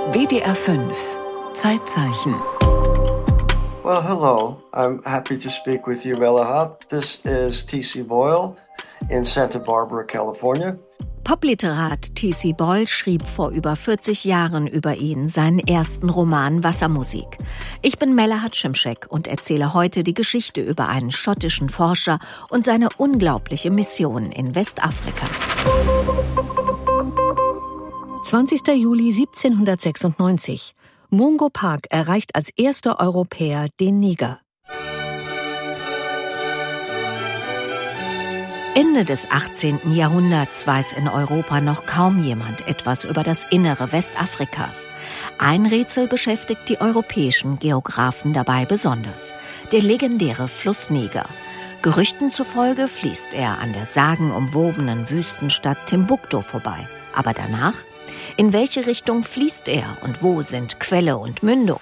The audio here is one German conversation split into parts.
WDR 5 Zeitzeichen. Well, hello. I'm happy to speak with you, Melahat. This is T.C. Boyle in Santa Barbara, California. Popliterat T.C. Boyle schrieb vor über 40 Jahren über ihn seinen ersten Roman Wassermusik. Ich bin Melahat Şimşek und erzähle heute die Geschichte über einen schottischen Forscher und seine unglaubliche Mission in Westafrika. 20. Juli 1796. Mungo Park erreicht als erster Europäer den Niger. Ende des 18. Jahrhunderts weiß in Europa noch kaum jemand etwas über das Innere Westafrikas. Ein Rätsel beschäftigt die europäischen Geographen dabei besonders: der legendäre Fluss Niger. Gerüchten zufolge fließt er an der sagenumwobenen Wüstenstadt Timbuktu vorbei. Aber danach? In welche Richtung fließt er und wo sind Quelle und Mündung?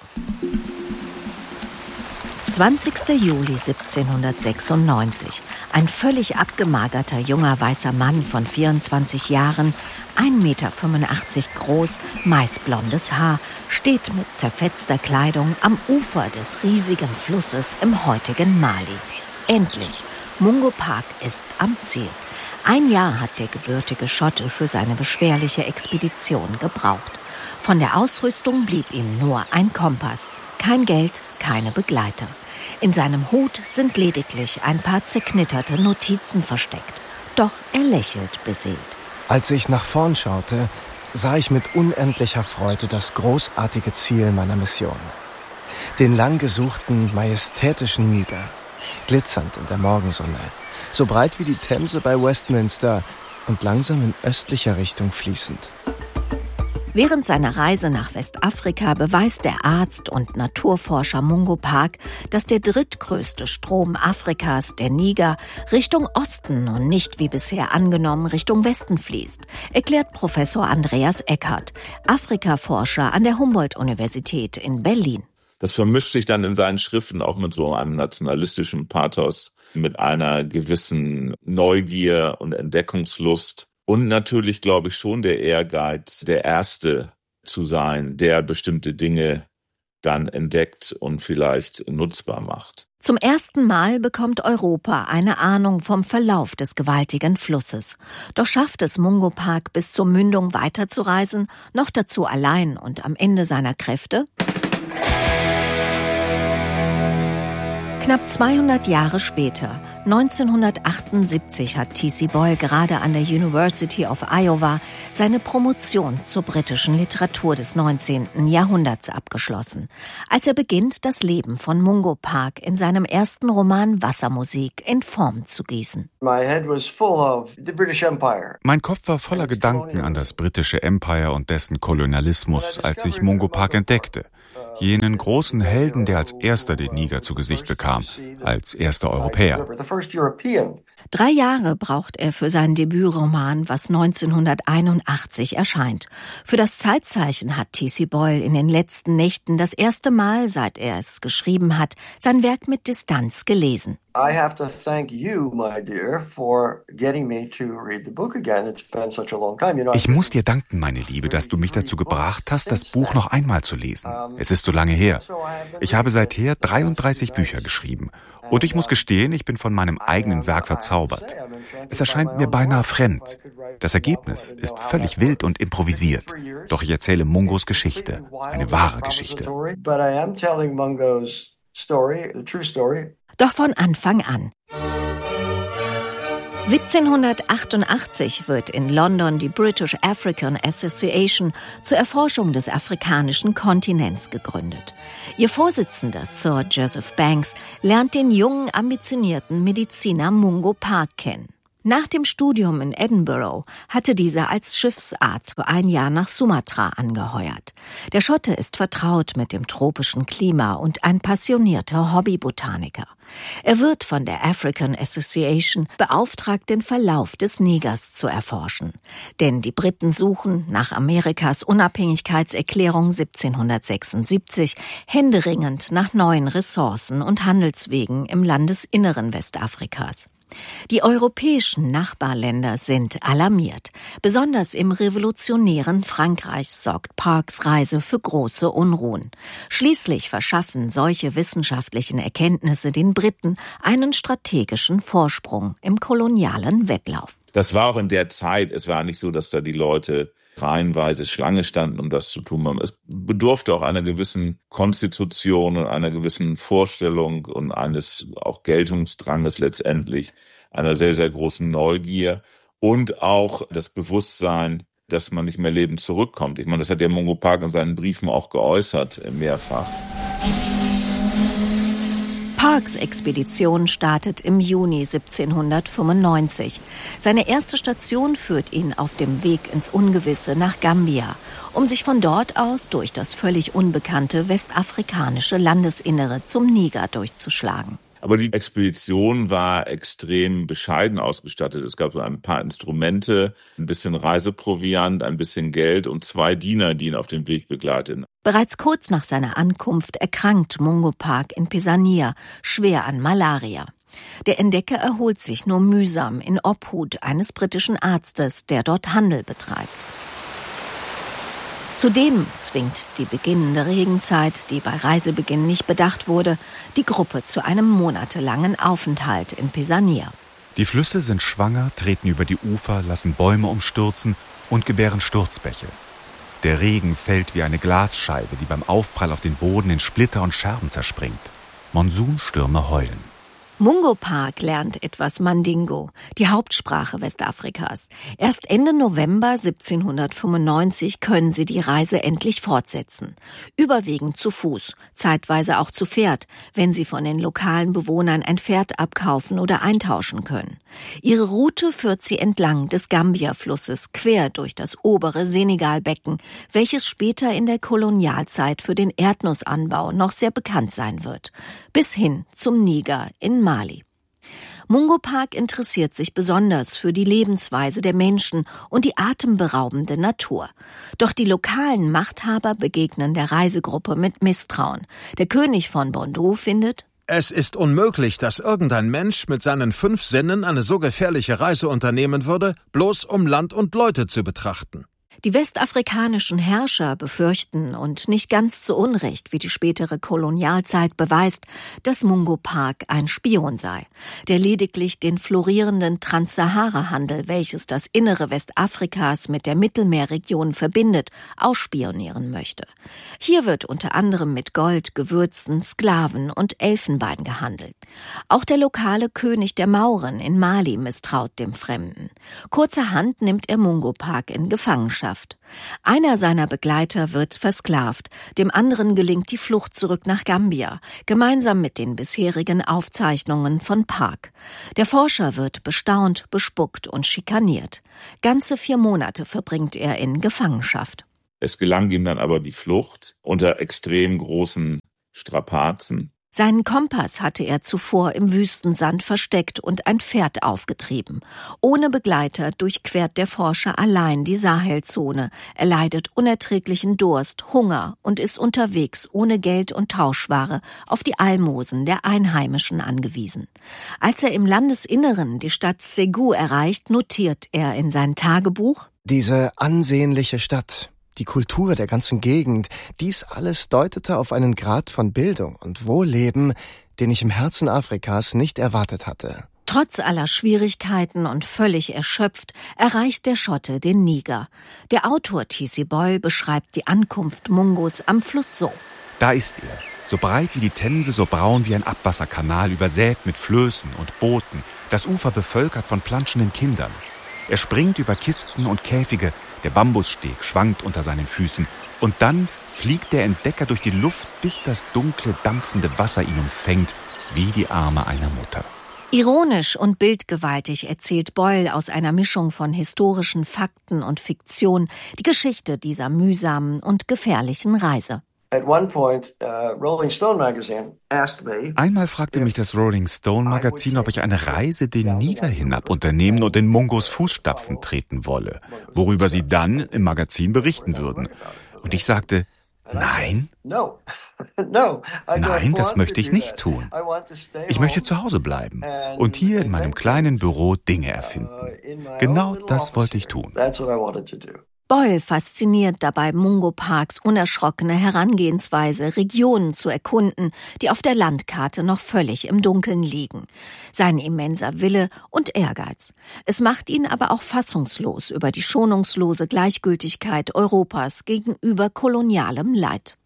20. Juli 1796. Ein völlig abgemagerter junger weißer Mann von 24 Jahren, 1,85 Meter groß, maisblondes Haar, steht mit zerfetzter Kleidung am Ufer des riesigen Flusses im heutigen Mali. Endlich, Mungo Park ist am Ziel. 1 Jahr hat der gebürtige Schotte für seine beschwerliche Expedition gebraucht. Von der Ausrüstung blieb ihm nur ein Kompass. Kein Geld, keine Begleiter. In seinem Hut sind lediglich ein paar zerknitterte Notizen versteckt. Doch er lächelt beseelt. Als ich nach vorn schaute, sah ich mit unendlicher Freude das großartige Ziel meiner Mission. Den lang gesuchten, majestätischen Niger, glitzernd in der Morgensonne, so breit wie die Themse bei Westminster und langsam in östlicher Richtung fließend. Während seiner Reise nach Westafrika beweist der Arzt und Naturforscher Mungo Park, dass der drittgrößte Strom Afrikas, der Niger, Richtung Osten und nicht wie bisher angenommen Richtung Westen fließt, erklärt Professor Andreas Eckert, Afrikaforscher an der Humboldt-Universität in Berlin. Das vermischt sich dann in seinen Schriften auch mit so einem nationalistischen Pathos, mit einer gewissen Neugier und Entdeckungslust. Und natürlich, glaube ich, schon der Ehrgeiz, der Erste zu sein, der bestimmte Dinge dann entdeckt und vielleicht nutzbar macht. Zum ersten Mal bekommt Europa eine Ahnung vom Verlauf des gewaltigen Flusses. Doch schafft es Mungo Park bis zur Mündung weiterzureisen, noch dazu allein und am Ende seiner Kräfte? Knapp 200 Jahre später, 1978, hat T.C. Boyle gerade an der University of Iowa seine Promotion zur britischen Literatur des 19. Jahrhunderts abgeschlossen, als er beginnt, das Leben von Mungo Park in seinem ersten Roman Wassermusik in Form zu gießen. Mein Kopf war voller Gedanken an das britische Empire und dessen Kolonialismus, als ich Mungo Park entdeckte. Jenen großen Helden, der als erster den Niger zu Gesicht bekam, als erster Europäer. 3 Jahre braucht er für seinen Debütroman, was 1981 erscheint. Für das Zeitzeichen hat T.C. Boyle in den letzten Nächten das erste Mal, seit er es geschrieben hat, sein Werk mit Distanz gelesen. Ich muss dir danken, meine Liebe, dass du mich dazu gebracht hast, das Buch noch einmal zu lesen. Es ist so lange her. Ich habe seither 33 Bücher geschrieben. Und ich muss gestehen, ich bin von meinem eigenen Werk verzaubert. Es erscheint mir beinahe fremd. Das Ergebnis ist völlig wild und improvisiert. Doch ich erzähle Mungos Geschichte, eine wahre Geschichte. Doch von Anfang an. 1788 wird in London die British African Association zur Erforschung des afrikanischen Kontinents gegründet. Ihr Vorsitzender, Sir Joseph Banks, lernt den jungen, ambitionierten Mediziner Mungo Park kennen. Nach dem Studium in Edinburgh hatte dieser als Schiffsarzt für 1 Jahr nach Sumatra angeheuert. Der Schotte ist vertraut mit dem tropischen Klima und ein passionierter Hobbybotaniker. Er wird von der African Association beauftragt, den Verlauf des Nigers zu erforschen. Denn die Briten suchen nach Amerikas Unabhängigkeitserklärung 1776 händeringend nach neuen Ressourcen und Handelswegen im Landesinneren Westafrikas. Die europäischen Nachbarländer sind alarmiert. Besonders im revolutionären Frankreich sorgt Parks Reise für große Unruhen. Schließlich verschaffen solche wissenschaftlichen Erkenntnisse den Briten einen strategischen Vorsprung im kolonialen Wettlauf. Das war auch in der Zeit, es war nicht so, dass da die Leute reihenweise Schlange standen, um das zu tun. Es bedurfte auch einer gewissen Konstitution und einer gewissen Vorstellung und eines auch Geltungsdranges letztendlich, einer sehr, sehr großen Neugier und auch das Bewusstsein, dass man nicht mehr lebend zurückkommt. Ich meine, das hat ja Mungo Park in seinen Briefen auch geäußert, mehrfach. Parks Expedition startet im Juni 1795. Seine erste Station führt ihn auf dem Weg ins Ungewisse nach Gambia, um sich von dort aus durch das völlig unbekannte westafrikanische Landesinnere zum Niger durchzuschlagen. Aber die Expedition war extrem bescheiden ausgestattet. Es gab so ein paar Instrumente, ein bisschen Reiseproviant, ein bisschen Geld und 2 Diener, die ihn auf dem Weg begleiteten. Bereits kurz nach seiner Ankunft erkrankt Mungo Park in Pesania schwer an Malaria. Der Entdecker erholt sich nur mühsam in Obhut eines britischen Arztes, der dort Handel betreibt. Zudem zwingt die beginnende Regenzeit, die bei Reisebeginn nicht bedacht wurde, die Gruppe zu einem monatelangen Aufenthalt in Pesania. Die Flüsse sind schwanger, treten über die Ufer, lassen Bäume umstürzen und gebären Sturzbäche. Der Regen fällt wie eine Glasscheibe, die beim Aufprall auf den Boden in Splitter und Scherben zerspringt. Monsunstürme heulen. Mungo Park lernt etwas Mandingo, die Hauptsprache Westafrikas. Erst Ende November 1795 können sie die Reise endlich fortsetzen. Überwiegend zu Fuß, zeitweise auch zu Pferd, wenn sie von den lokalen Bewohnern ein Pferd abkaufen oder eintauschen können. Ihre Route führt sie entlang des Gambia-Flusses quer durch das obere Senegalbecken, welches später in der Kolonialzeit für den Erdnussanbau noch sehr bekannt sein wird, bis hin zum Niger in Mali. Mungo Park interessiert sich besonders für die Lebensweise der Menschen und die atemberaubende Natur. Doch die lokalen Machthaber begegnen der Reisegruppe mit Misstrauen. Der König von Bordeaux findet: Es ist unmöglich, dass irgendein Mensch mit seinen 5 Sinnen eine so gefährliche Reise unternehmen würde, bloß um Land und Leute zu betrachten. Die westafrikanischen Herrscher befürchten, und nicht ganz zu Unrecht, wie die spätere Kolonialzeit beweist, dass Mungo Park ein Spion sei, der lediglich den florierenden Transsahara-Handel, welches das Innere Westafrikas mit der Mittelmeerregion verbindet, ausspionieren möchte. Hier wird unter anderem mit Gold, Gewürzen, Sklaven und Elfenbein gehandelt. Auch der lokale König der Mauren in Mali misstraut dem Fremden. Kurzerhand nimmt er Mungo Park in Gefangenschaft. Einer seiner Begleiter wird versklavt, dem anderen gelingt die Flucht zurück nach Gambia, gemeinsam mit den bisherigen Aufzeichnungen von Park. Der Forscher wird bestaunt, bespuckt und schikaniert. Ganze 4 Monate verbringt er in Gefangenschaft. Es gelang ihm dann aber die Flucht unter extrem großen Strapazen. Seinen Kompass hatte er zuvor im Wüstensand versteckt und ein Pferd aufgetrieben. Ohne Begleiter durchquert der Forscher allein die Sahelzone. Er leidet unerträglichen Durst, Hunger und ist unterwegs ohne Geld und Tauschware auf die Almosen der Einheimischen angewiesen. Als er im Landesinneren die Stadt Ségou erreicht, notiert er in sein Tagebuch: Diese ansehnliche Stadt, die Kultur der ganzen Gegend, dies alles deutete auf einen Grad von Bildung und Wohlleben, den ich im Herzen Afrikas nicht erwartet hatte. Trotz aller Schwierigkeiten und völlig erschöpft erreicht der Schotte den Niger. Der Autor T.C. Boyle beschreibt die Ankunft Mungos am Fluss so: Da ist er, so breit wie die Themse, so braun wie ein Abwasserkanal, übersät mit Flößen und Booten, das Ufer bevölkert von planschenden Kindern. Er springt über Kisten und Käfige, der Bambussteg schwankt unter seinen Füßen. Und dann fliegt der Entdecker durch die Luft, bis das dunkle, dampfende Wasser ihn umfängt, wie die Arme einer Mutter. Ironisch und bildgewaltig erzählt Boyle aus einer Mischung von historischen Fakten und Fiktion die Geschichte dieser mühsamen und gefährlichen Reise. Einmal fragte mich das Rolling Stone Magazin, ob ich eine Reise den Niger hinab unternehmen und in Mungos Fußstapfen treten wolle, worüber sie dann im Magazin berichten würden. Und ich sagte: Nein? Nein, das möchte ich nicht tun. Ich möchte zu Hause bleiben und hier in meinem kleinen Büro Dinge erfinden. Genau das wollte ich tun. Boyle fasziniert dabei Mungo Parks unerschrockene Herangehensweise, Regionen zu erkunden, die auf der Landkarte noch völlig im Dunkeln liegen. Sein immenser Wille und Ehrgeiz. Es macht ihn aber auch fassungslos über die schonungslose Gleichgültigkeit Europas gegenüber kolonialem Leid.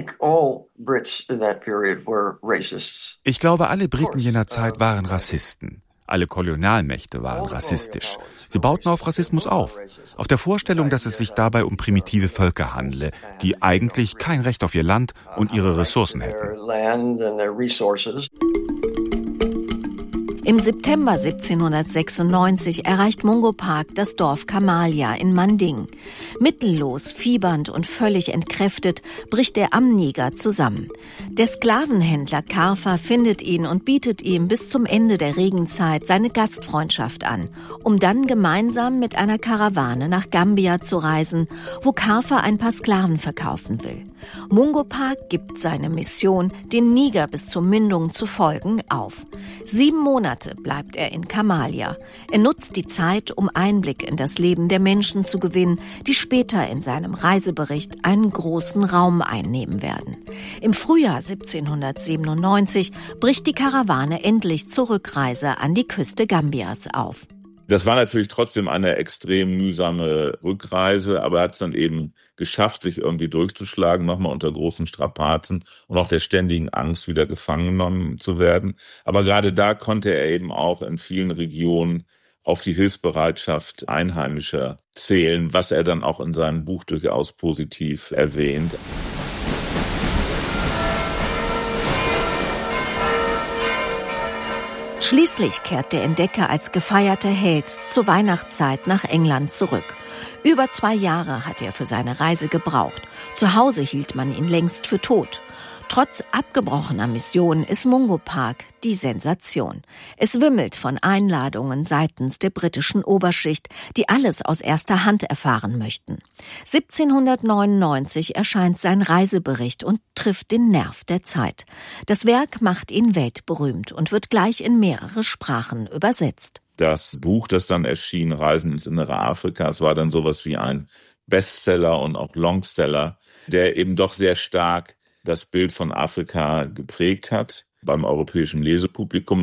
Ich glaube, alle Briten jener Zeit waren Rassisten. Alle Kolonialmächte waren rassistisch. Sie bauten auf Rassismus auf der Vorstellung, dass es sich dabei um primitive Völker handle, die eigentlich kein Recht auf ihr Land und ihre Ressourcen hätten. Im September 1796 erreicht Mungo Park das Dorf Kamalia in Manding. Mittellos, fiebernd und völlig entkräftet bricht er am Niger zusammen. Der Sklavenhändler Karfa findet ihn und bietet ihm bis zum Ende der Regenzeit seine Gastfreundschaft an, um dann gemeinsam mit einer Karawane nach Gambia zu reisen, wo Karfa ein paar Sklaven verkaufen will. Mungo Park gibt seine Mission, den Niger bis zur Mündung zu folgen, auf. 7 Monate bleibt er in Kamalia. Er nutzt die Zeit, um Einblick in das Leben der Menschen zu gewinnen, die später in seinem Reisebericht einen großen Raum einnehmen werden. Im Frühjahr 1797 bricht die Karawane endlich zur Rückreise an die Küste Gambias auf. Das war natürlich trotzdem eine extrem mühsame Rückreise, aber er hat es dann eben geschafft, sich irgendwie durchzuschlagen, nochmal unter großen Strapazen und auch der ständigen Angst, wieder gefangen genommen zu werden. Aber gerade da konnte er eben auch in vielen Regionen auf die Hilfsbereitschaft Einheimischer zählen, was er dann auch in seinem Buch durchaus positiv erwähnt. Schließlich kehrt der Entdecker als gefeierter Held zur Weihnachtszeit nach England zurück. Über 2 Jahre hat er für seine Reise gebraucht. Zu Hause hielt man ihn längst für tot. Trotz abgebrochener Mission ist Mungo Park die Sensation. Es wimmelt von Einladungen seitens der britischen Oberschicht, die alles aus erster Hand erfahren möchten. 1799 erscheint sein Reisebericht und trifft den Nerv der Zeit. Das Werk macht ihn weltberühmt und wird gleich in mehrere Sprachen übersetzt. Das Buch, das dann erschien, Reisen ins Innere Afrikas, war dann sowas wie ein Bestseller und auch Longseller, der eben doch sehr stark das Bild von Afrika geprägt hat beim europäischen Lesepublikum.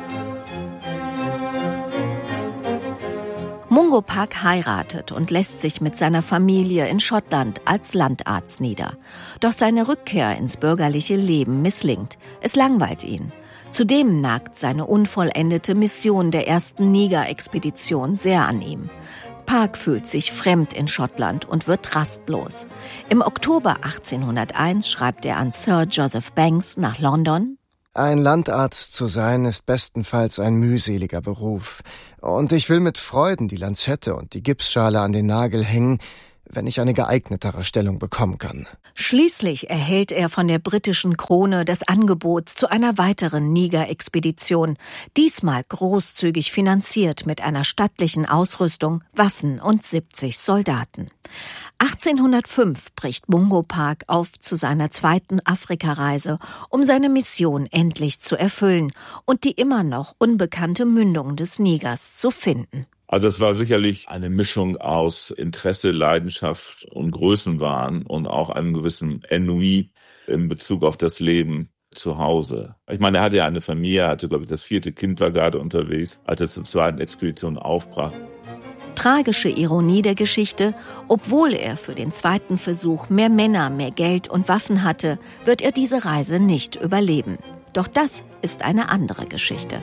Mungo Park heiratet und lässt sich mit seiner Familie in Schottland als Landarzt nieder. Doch seine Rückkehr ins bürgerliche Leben misslingt. Es langweilt ihn. Zudem nagt seine unvollendete Mission der ersten Niger-Expedition sehr an ihm. Park fühlt sich fremd in Schottland und wird rastlos. Im Oktober 1801 schreibt er an Sir Joseph Banks nach London: Ein Landarzt zu sein ist bestenfalls ein mühseliger Beruf. Und ich will mit Freuden die Lanzette und die Gipsschale an den Nagel hängen, wenn ich eine geeignetere Stellung bekommen kann. Schließlich erhält er von der britischen Krone das Angebot zu einer weiteren Niger-Expedition, diesmal großzügig finanziert mit einer stattlichen Ausrüstung, Waffen und 70 Soldaten. 1805 bricht Mungo Park auf zu seiner 2. Afrikareise, um seine Mission endlich zu erfüllen und die immer noch unbekannte Mündung des Nigers zu finden. Also es war sicherlich eine Mischung aus Interesse, Leidenschaft und Größenwahn und auch einem gewissen Ennui in Bezug auf das Leben zu Hause. Ich meine, er hatte ja eine Familie, er hatte, glaube ich, das 4. Kind war gerade unterwegs, als er zur 2. Expedition aufbrach. Tragische Ironie der Geschichte: Obwohl er für den 2. Versuch mehr Männer, mehr Geld und Waffen hatte, wird er diese Reise nicht überleben. Doch das ist eine andere Geschichte.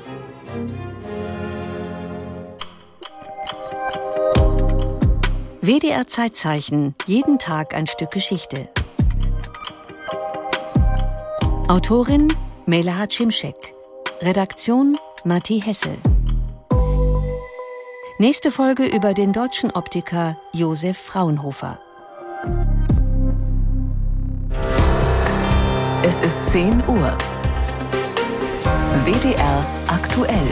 WDR Zeitzeichen, jeden Tag ein Stück Geschichte. Autorin Melahat Şimşek. Redaktion Matti Hessel. Nächste Folge über den deutschen Optiker Josef Fraunhofer. Es ist 10 Uhr. WDR aktuell.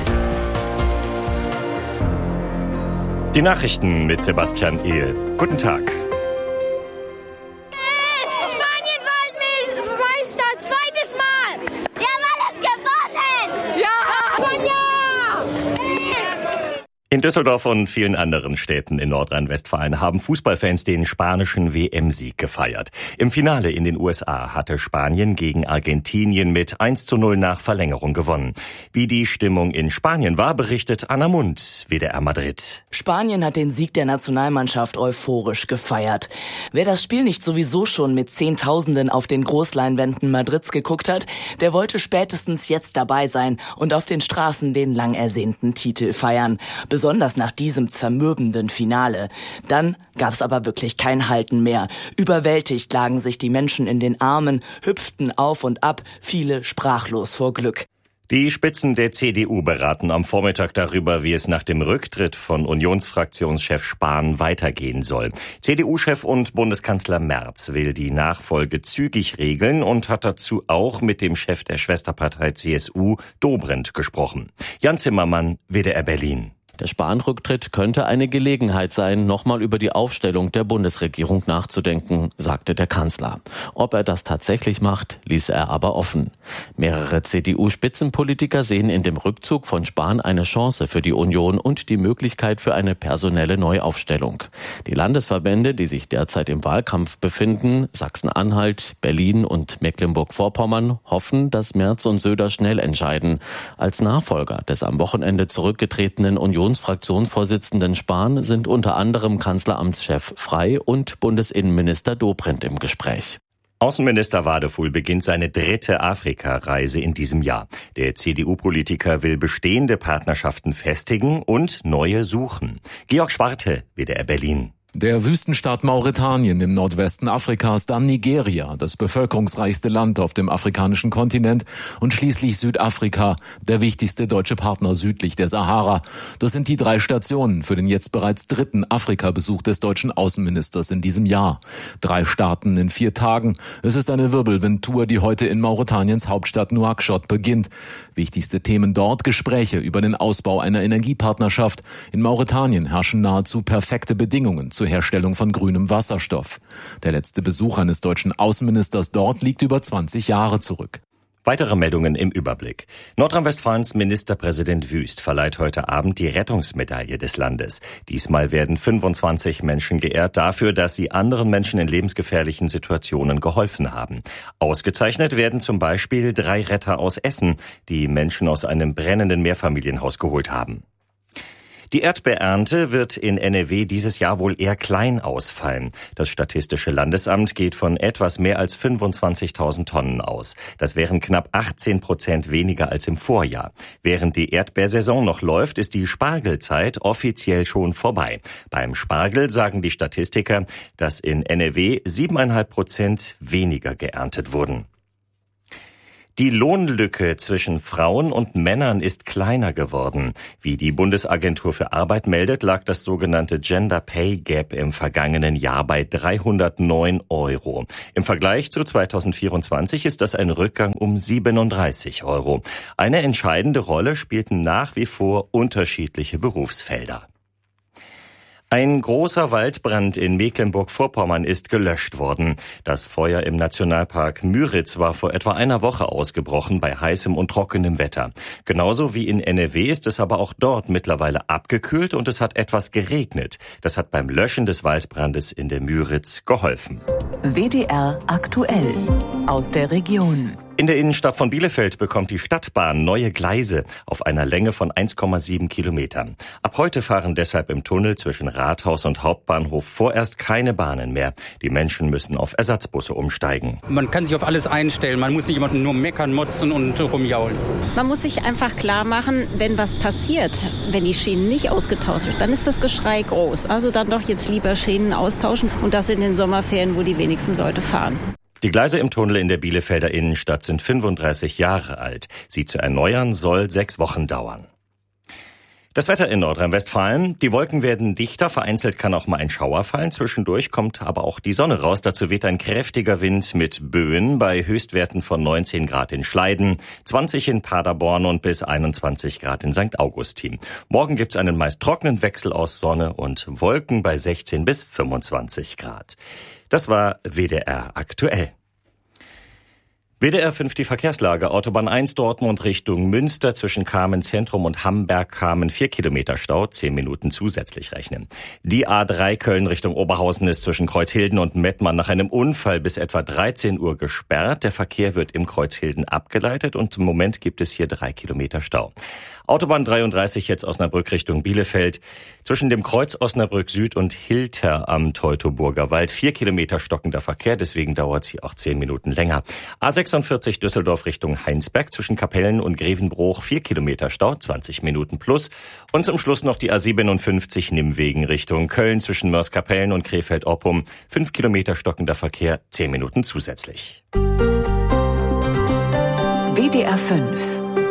Die Nachrichten mit Sebastian Ehl. Guten Tag. Spanien In Düsseldorf und vielen anderen Städten in Nordrhein-Westfalen haben Fußballfans den spanischen WM-Sieg gefeiert. Im Finale in den USA hatte Spanien gegen Argentinien mit 1:0 nach Verlängerung gewonnen. Wie die Stimmung in Spanien war, berichtet Anna Mundt, WDR Madrid. Spanien hat den Sieg der Nationalmannschaft euphorisch gefeiert. Wer das Spiel nicht sowieso schon mit Zehntausenden auf den Großleinwänden Madrids geguckt hat, der wollte spätestens jetzt dabei sein und auf den Straßen den lang ersehnten Titel feiern. Besonders nach diesem zermürbenden Finale. Dann gab's aber wirklich kein Halten mehr. Überwältigt lagen sich die Menschen in den Armen, hüpften auf und ab, viele sprachlos vor Glück. Die Spitzen der CDU beraten am Vormittag darüber, wie es nach dem Rücktritt von Unionsfraktionschef Spahn weitergehen soll. CDU-Chef und Bundeskanzler Merz will die Nachfolge zügig regeln und hat dazu auch mit dem Chef der Schwesterpartei CSU, Dobrindt, gesprochen. Jan Zimmermann, WDR Berlin. Der Spahn-Rücktritt könnte eine Gelegenheit sein, nochmal über die Aufstellung der Bundesregierung nachzudenken, sagte der Kanzler. Ob er das tatsächlich macht, ließ er aber offen. Mehrere CDU-Spitzenpolitiker sehen in dem Rückzug von Spahn eine Chance für die Union und die Möglichkeit für eine personelle Neuaufstellung. Die Landesverbände, die sich derzeit im Wahlkampf befinden, Sachsen-Anhalt, Berlin und Mecklenburg-Vorpommern, hoffen, dass Merz und Söder schnell entscheiden. Als Nachfolger des am Wochenende zurückgetretenen Unionsfraktionsvorsitzenden Spahn sind unter anderem Kanzleramtschef Frey und Bundesinnenminister Dobrindt im Gespräch. Außenminister Wadefuhl beginnt seine 3. Afrika-Reise in diesem Jahr. Der CDU-Politiker will bestehende Partnerschaften festigen und neue suchen. Georg Schwarte, WDR Berlin. Der Wüstenstaat Mauretanien im Nordwesten Afrikas, dann Nigeria, das bevölkerungsreichste Land auf dem afrikanischen Kontinent, und schließlich Südafrika, der wichtigste deutsche Partner südlich der Sahara. Das sind die 3 Stationen für den jetzt bereits 3. Afrika-Besuch des deutschen Außenministers in diesem Jahr. 3 Staaten in 4 Tagen. Es ist eine Wirbelwindtour, die heute in Mauretaniens Hauptstadt Nouakchott beginnt. Wichtigste Themen dort: Gespräche über den Ausbau einer Energiepartnerschaft. In Mauretanien herrschen nahezu perfekte Bedingungen zur Herstellung von grünem Wasserstoff. Der letzte Besuch eines deutschen Außenministers dort liegt über 20 Jahre zurück. Weitere Meldungen im Überblick. Nordrhein-Westfalens Ministerpräsident Wüst verleiht heute Abend die Rettungsmedaille des Landes. Diesmal werden 25 Menschen geehrt dafür, dass sie anderen Menschen in lebensgefährlichen Situationen geholfen haben. Ausgezeichnet werden zum Beispiel 3 Retter aus Essen, die Menschen aus einem brennenden Mehrfamilienhaus geholt haben. Die Erdbeerernte wird in NRW dieses Jahr wohl eher klein ausfallen. Das Statistische Landesamt geht von etwas mehr als 25.000 Tonnen aus. Das wären knapp 18% weniger als im Vorjahr. Während die Erdbeersaison noch läuft, ist die Spargelzeit offiziell schon vorbei. Beim Spargel sagen die Statistiker, dass in NRW 7,5% weniger geerntet wurden. Die Lohnlücke zwischen Frauen und Männern ist kleiner geworden. Wie die Bundesagentur für Arbeit meldet, lag das sogenannte Gender Pay Gap im vergangenen Jahr bei 309 €. Im Vergleich zu 2024 ist das ein Rückgang um 37 €. Eine entscheidende Rolle spielten nach wie vor unterschiedliche Berufsfelder. Ein großer Waldbrand in Mecklenburg-Vorpommern ist gelöscht worden. Das Feuer im Nationalpark Müritz war vor etwa einer Woche ausgebrochen bei heißem und trockenem Wetter. Genauso wie in NRW ist es aber auch dort mittlerweile abgekühlt und es hat etwas geregnet. Das hat beim Löschen des Waldbrandes in der Müritz geholfen. WDR aktuell aus der Region. In der Innenstadt von Bielefeld bekommt die Stadtbahn neue Gleise auf einer Länge von 1,7 Kilometern. Ab heute fahren deshalb im Tunnel zwischen Rathaus und Hauptbahnhof vorerst keine Bahnen mehr. Die Menschen müssen auf Ersatzbusse umsteigen. Man kann sich auf alles einstellen. Man muss nicht jemanden nur meckern, motzen und rumjaulen. Man muss sich einfach klar machen, wenn was passiert, wenn die Schienen nicht ausgetauscht werden, dann ist das Geschrei groß. Also dann doch jetzt lieber Schienen austauschen und das in den Sommerferien, wo die wenigsten Leute fahren. Die Gleise im Tunnel in der Bielefelder Innenstadt sind 35 Jahre alt. Sie zu erneuern soll 6 Wochen dauern. Das Wetter in Nordrhein-Westfalen. Die Wolken werden dichter, vereinzelt kann auch mal ein Schauer fallen. Zwischendurch kommt aber auch die Sonne raus. Dazu weht ein kräftiger Wind mit Böen bei Höchstwerten von 19 Grad in Schleiden, 20 in Paderborn und bis 21 Grad in St. Augustin. Morgen gibt's einen meist trockenen Wechsel aus Sonne und Wolken bei 16 bis 25 Grad. Das war WDR aktuell. WDR 5 die Verkehrslage. Autobahn 1 Dortmund Richtung Münster zwischen Kamen Zentrum und Hamberg-Kamen 4 Kilometer Stau, 10 Minuten zusätzlich rechnen. Die A3 Köln Richtung Oberhausen ist zwischen Kreuzhilden und Mettmann nach einem Unfall bis etwa 13 Uhr gesperrt. Der Verkehr wird im Kreuzhilden abgeleitet und im Moment gibt es hier 3 Kilometer Stau. Autobahn 33 jetzt Osnabrück Richtung Bielefeld. Zwischen dem Kreuz Osnabrück Süd und Hilter am Teutoburger Wald 4 Kilometer stockender Verkehr, deswegen dauert sie auch 10 Minuten länger. A46 Düsseldorf Richtung Heinsberg zwischen Kapellen und Grevenbruch 4 Kilometer Stau, 20 Minuten plus. Und zum Schluss noch die A57 Nimmwegen Richtung Köln zwischen Mörs-Kapellen und Krefeld-Oppum 5 Kilometer stockender Verkehr, 10 Minuten zusätzlich. WDR 5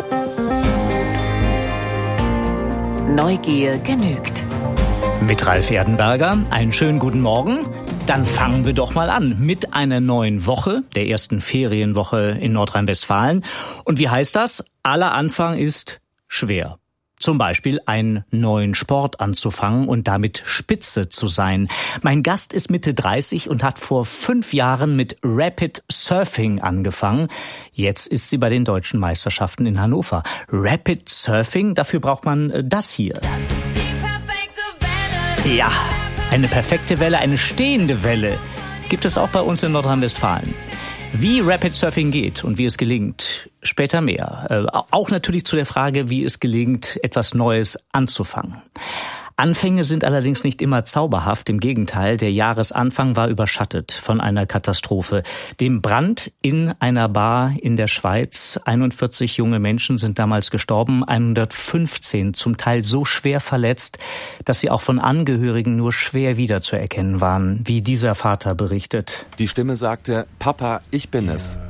Neugier genügt. Mit Ralf Erdenberger, einen schönen guten Morgen. Dann fangen wir doch mal an mit einer neuen Woche, der ersten Ferienwoche in Nordrhein-Westfalen. Und wie heißt das? Aller Anfang ist schwer. Zum Beispiel einen neuen Sport anzufangen und damit Spitze zu sein. Mein Gast ist Mitte 30 und hat vor 5 Jahren mit Rapid Surfing angefangen. Jetzt ist sie bei den deutschen Meisterschaften in Hannover. Rapid Surfing, dafür braucht man das hier. Das ist die perfekte Welle. Ja, eine perfekte Welle, eine stehende Welle gibt es auch bei uns in Nordrhein-Westfalen. Wie Rapid Surfing geht und wie es gelingt, später mehr. Auch natürlich zu der Frage, wie es gelingt, etwas Neues anzufangen. Anfänge sind allerdings nicht immer zauberhaft. Im Gegenteil, der Jahresanfang war überschattet von einer Katastrophe. Dem Brand in einer Bar in der Schweiz. 41 junge Menschen sind damals gestorben, 115 zum Teil so schwer verletzt, dass sie auch von Angehörigen nur schwer wiederzuerkennen waren, wie dieser Vater berichtet. Die Stimme sagte, Papa, ich bin es.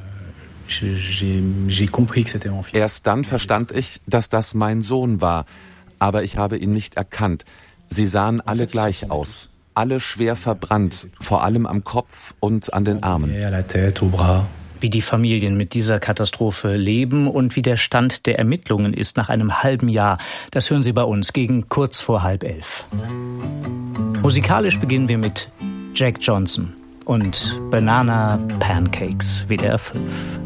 Erst dann verstand ich, dass das mein Sohn war. Aber ich habe ihn nicht erkannt. Sie sahen alle gleich aus. Alle schwer verbrannt, vor allem am Kopf und an den Armen. Wie die Familien mit dieser Katastrophe leben und wie der Stand der Ermittlungen ist nach einem halben Jahr, das hören Sie bei uns gegen kurz vor 10:30. Musikalisch beginnen wir mit Jack Johnson und Banana Pancakes, WDR 5.